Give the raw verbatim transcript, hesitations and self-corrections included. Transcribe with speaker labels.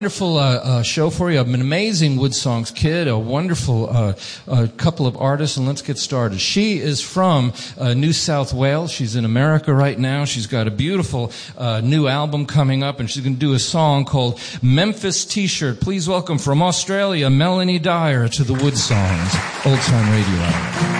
Speaker 1: Wonderful uh, uh, show for you. An amazing Wood Songs kid, a wonderful uh, uh, couple of artists, and let's get started. She is from uh, New South Wales. She's in America right now. She's got a beautiful uh, new album coming up, and she's going to do a song called Memphis T-Shirt. Please welcome from Australia, Melanie Dyer to the Wood Songs Old Time Radio Hour.